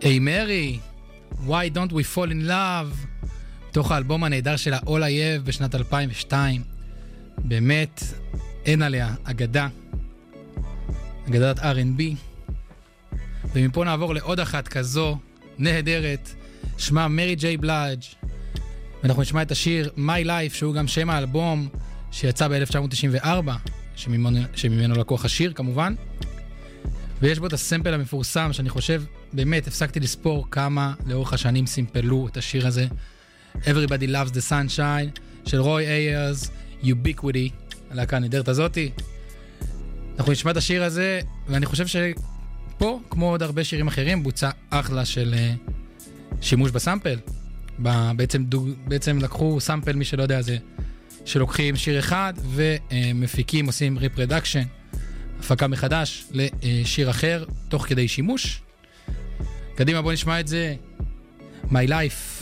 Hey Mary, Why Don't We Fall in Love, תוך האלבום הנהדר של All I Have בשנת 2002. באמת, אין עליה, אגדת R&B. ומפה נעבור לעוד אחת כזו, נהדרת, שמה מרי ג'יי בלאג'. ואנחנו נשמע את השיר My Life, שהוא גם שם האלבום שיצא ב-1994, שממנו לקוח השיר כמובן. ויש בו את הסמפל המפורסם, שאני חושב, באמת, הפסקתי לספור כמה לאורך השנים סימפלו את השיר הזה. Everybody Loves the Sunshine, של רוי איירס, Ubiquity, הלהקה הנהדרת הזאתי. אנחנו נשמע את השיר הזה, ואני חושב שפה, כמו עוד הרבה שירים אחרים, בוצע אחלה של שימוש בסמפל. בעצם לקחו סמפל, מי שלא יודע, זה שלוקחים שיר אחד, ומפיקים, עושים ריפרדקשן, הפקה מחדש לשיר אחר, תוך כדי שימוש. קדימה, בוא נשמע את זה. My Life.